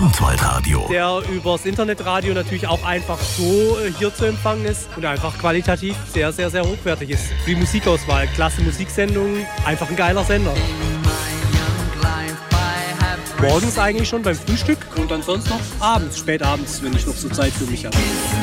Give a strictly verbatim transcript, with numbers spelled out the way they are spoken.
Schwarzwaldradio. Der übers Internetradio natürlich auch einfach so äh, hier zu empfangen ist und einfach qualitativ sehr, sehr, sehr hochwertig ist. Die Musikauswahl, klasse Musiksendungen, einfach ein geiler Sender. Morgens eigentlich schon beim Frühstück und dann sonst noch abends, spät abends, wenn ich noch so Zeit für mich habe.